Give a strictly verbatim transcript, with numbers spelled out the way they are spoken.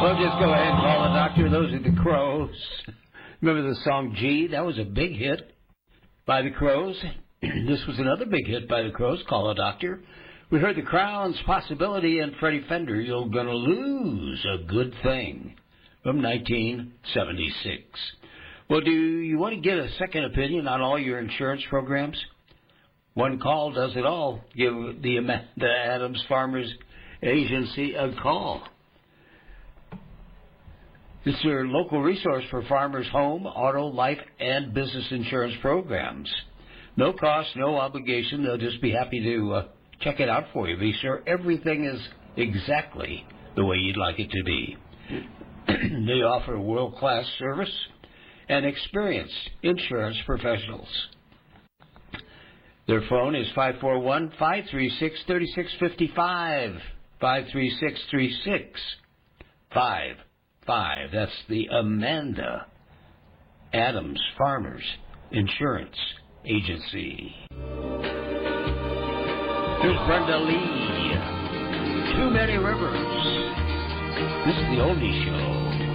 Well, just go ahead and call the doctor. Those are the Crows. Remember the song G? That was a big hit by the Crows. This was another big hit by the Crows, Call a Doctor. We heard the Crown's Possibility and Freddie Fender, You're Gonna Lose a Good Thing, from nineteen seventy-six. Well, do you want to get a second opinion on all your insurance programs? One call does it all. Give the Amanda Adams Farmers Agency a call. This is your local resource for farmers' home, auto, life, and business insurance programs. No cost, no obligation. They'll just be happy to uh, check it out for you. Be sure everything is exactly the way you'd like it to be. They offer world-class service and experienced insurance professionals. Their phone is five four one, five three six, three six five five, five three six, three six five five. That's the Amanda Adams Farmers Insurance Agency. Here's Brenda Lee. Too Many Rivers. This is the Oldie Show.